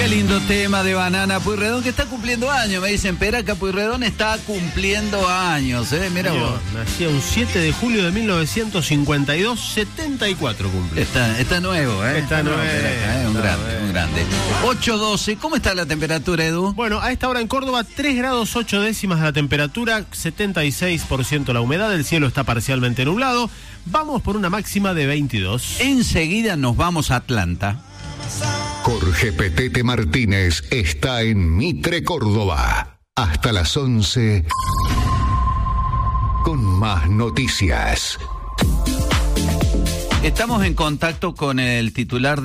Qué lindo tema de Banana Pueyrredón, que está cumpliendo años. Me dicen, Peraca Pueyrredón está cumpliendo años, Mira vos. Nacía un 7 de julio de 1952, 74 cumple. Está nuevo, Está nuevo. Peraca, un grande. 8:12, ¿cómo está la temperatura, Edu? Bueno, a esta hora en Córdoba, 3 grados 8 décimas la temperatura, 76% la humedad, el cielo está parcialmente nublado. Vamos por una máxima de 22. Enseguida nos vamos a Atlanta. Jorge Petete Martínez está en Mitre, Córdoba. Hasta las 11 con más noticias. Estamos en contacto con el titular de